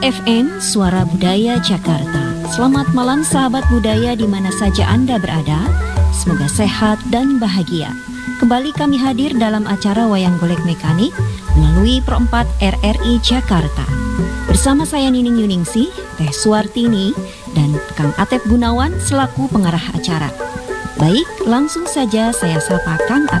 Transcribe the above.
FM Suara Budaya Jakarta. Selamat malam sahabat budaya di mana saja Anda berada. Semoga sehat dan bahagia. Kembali kami hadir dalam acara Wayang Golek Mekanik melalui Pro 4 RRI Jakarta. Bersama saya Nining Yuningsih, Teh Suartini, dan Kang Atep Gunawan selaku pengarah acara. Baik, langsung saja saya sapa Kang Atep.